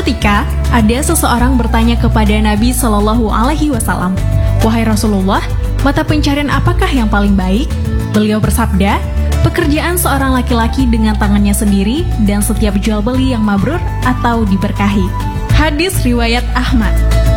ketika ada seseorang bertanya kepada Nabi Shallallahu Alaihi Wasallam, "Wahai Rasulullah, mata pencarian apakah yang paling baik?" Beliau bersabda, "Pekerjaan seorang laki-laki dengan tangannya sendiri dan setiap jual beli yang mabrur atau diberkahi." Hadis riwayat Ahmad.